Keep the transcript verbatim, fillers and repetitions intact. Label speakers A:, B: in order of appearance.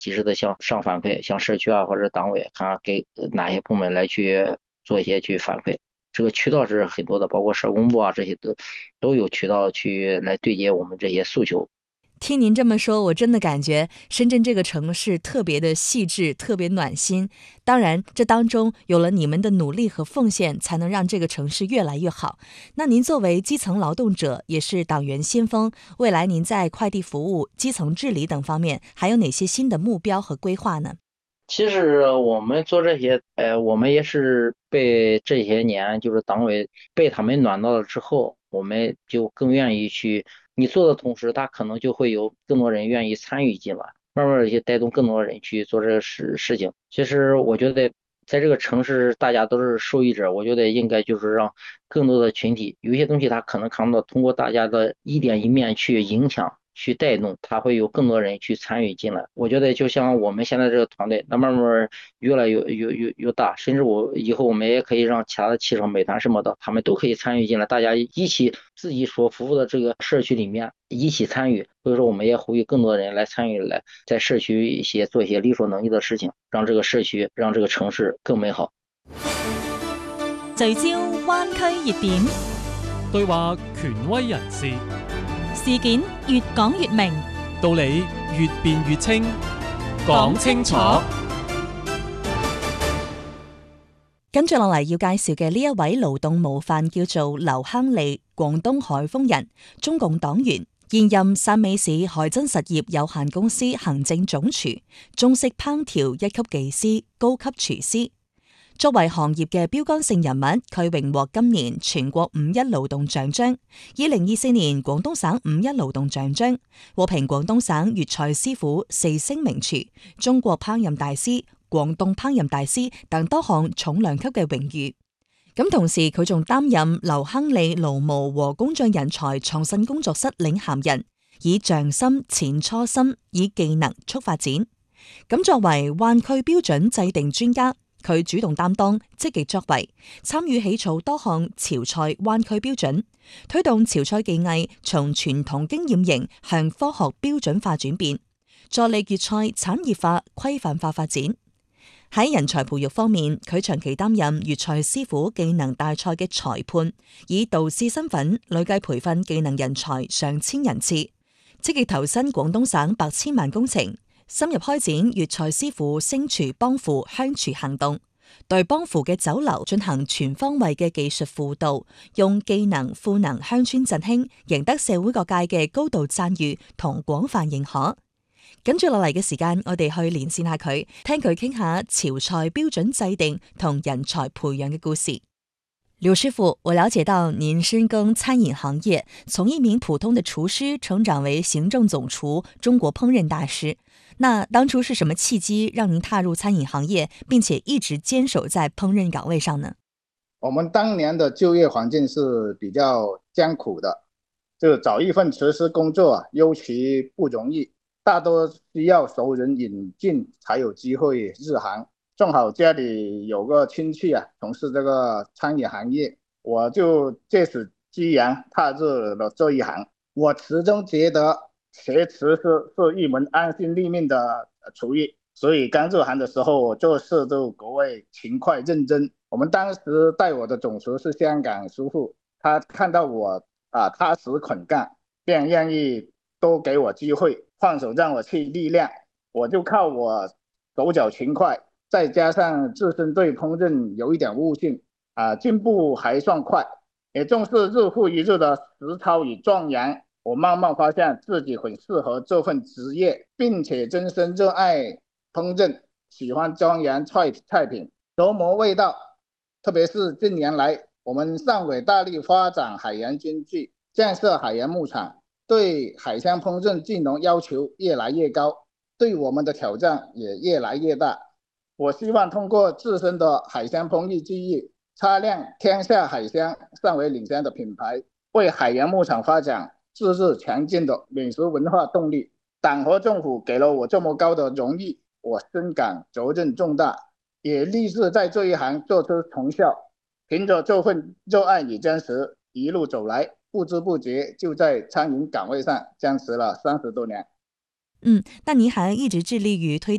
A: 及时的向上反馈，向社区啊或者党委看给哪些部门来去做一些去反馈。这个渠道是很多的，包括社工部啊这些都都有渠道去来对接我们这些诉求。
B: 听您这么说，我真的感觉深圳这个城市特别的细致，特别暖心。当然，这当中有了你们的努力和奉献，才能让这个城市越来越好。那您作为基层劳动者，也是党员先锋，未来您在快递服务、基层治理等方面，还有哪些新的目标和规划呢？
A: 其实我们做这些，呃，我们也是被这些年就是党委被他们暖到了之后，我们就更愿意去。你做的同时，他可能就会有更多人愿意参与进来，慢慢的也带动更多人去做这个事事情。其实我觉得，在这个城市，大家都是受益者，我觉得应该就是让更多的群体，有些东西他可能看不到，通过大家的一点一面去影响。去带动，他会有更多人去参与进来。我觉得就像我们现在这个团队，那慢慢越来越越越越大，甚至我以后我们也可以让其他的汽车、美团什么的，他们都可以参与进来，大家一起自己所服务的这个社区里面一起参与。所以说，我们也呼吁更多人来参与，来在社区一些做一些力所能及的事情，让这个社区、让这个城市更美好。
C: 聚焦灣區熱點，
D: 對話權威人士，
C: 事件越講越明，
D: 道理越辯越清，講清楚。
B: 跟住落嚟要介紹嘅呢一位勞動模範叫做劉亨利，廣東海豐人，中共黨員，現任汕尾市海珍實業有限公司行政總廚，中式烹調一級技師、高級廚師。作為行業嘅標杆性人物，佢榮獲今年全國五一勞動獎章，二零二四年廣東省五一勞動獎章，獲評廣東省粵菜師傅四星名廚、中國烹飪大師、廣東烹飪大師等多項重量級嘅榮譽。咁同時佢仲擔任劉亨利勞務和工匠人才創新工作室領銜人，以匠心踐初心，以技能促發展。咁作為灣區標準制定專家，佢主動擔當，積極作為，參與起草多項潮菜灣區標準，推動潮菜技藝從傳統經驗型向科學標準化轉變，助力粵菜產業化、規範化發展。喺人才培育方面，佢長期擔任粵菜師傅技能大賽嘅裁判，以導師身份累計培訓技能人才上千人次，積極投身廣東省百千萬工程，深入開展粵菜師傅升廚幫扶鄉廚行動，對幫扶嘅酒樓進行全方位嘅技術輔導，用技能賦能鄉村振興，贏得社會各界嘅高度讚譽同廣泛認可。跟住落嚟嘅時間，我哋去連線下佢，聽佢傾下潮菜標準制定同人才培養嘅故事。劉師傅，我了解到您深耕餐飲行業，從一名普通的廚師成長為行政總廚、中國烹飪大師。那當初是什麼契機讓您踏入餐飲行業，並且一直堅守在烹飪崗位上呢？
E: 我們當年的就業環境是比較艱苦的，就找一份廚師工作啊，尤其不容易，大多需要熟人引進才有機會入行。正好家裡有個親戚啊，從事這個餐飲行業，我就借此機緣踏入了這一行。我始終覺得學廚師是一門安身立命的廚藝，所以剛入行的時候，我做事都格外勤快認真。我們當時帶我的總廚是香港師傅，他看到我啊踏實肯幹，便願意多給我機會，放手讓我去歷練。我就靠我手腳勤快，再加上自身對烹飪有一點悟性，啊，進步還算快，也正是日復一日的實操與鑽研，我慢慢發現自己很適合這份職業，並且真心熱愛烹飪，喜歡鑽研菜菜品，琢磨味道。特別是近年來，我們汕尾大力發展海洋經濟，建設海洋牧場，對海鮮烹飪技能要求越來越高，對我們的挑戰也越來越大。我希望通過自身的海鮮烹飪技藝，擦亮天下海鮮汕尾領先的品牌，為海洋牧場發展自日強勁的美食文化動力。黨和政府給了我這麼高的榮譽，我深感責任重大，也立志在這一行做出成效。憑着這份熱愛與堅持，一路走來，不知不覺就在餐飲崗位上堅持了三十多年。
B: 嗯，那您還一直致力於推